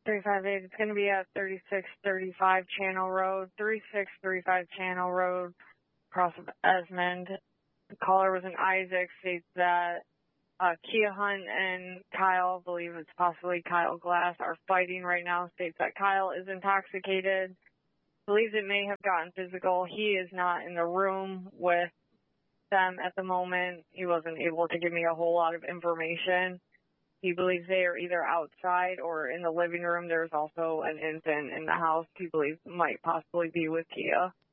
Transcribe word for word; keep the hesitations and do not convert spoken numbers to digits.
three five eight, it's going to be at thirty-six thirty-five Channel Road, thirty-six thirty-five Channel Road, across of Esmond. The caller was an Isaac, states that uh, Kia Hunt and Kyle, I believe it's possibly Kyle Glass, are fighting right now, states that Kyle is intoxicated, believes it may have gotten physical. He is not in the room with them at the moment. He wasn't able to give me a whole lot of information. He believes they are either outside or in the living room. There's also an infant in the house he believes might possibly be with Kia.